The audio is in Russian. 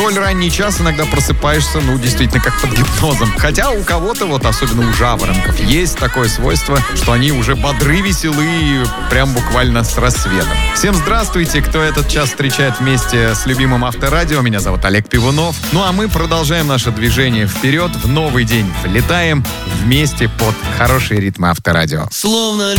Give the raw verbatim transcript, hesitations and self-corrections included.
столь ранний час иногда просыпаешься, ну, действительно, как под гипнозом. Хотя у кого-то, вот особенно у жаворонков, есть такое свойство, что они уже бодры, веселы, прям буквально с рассветом. Всем здравствуйте, кто этот час встречает вместе с любимым Авторадио. Меня зовут Олег Пивунов. Ну, а мы продолжаем наше движение вперед. В новый день влетаем вместе под хорошие ритмы Авторадио. Словно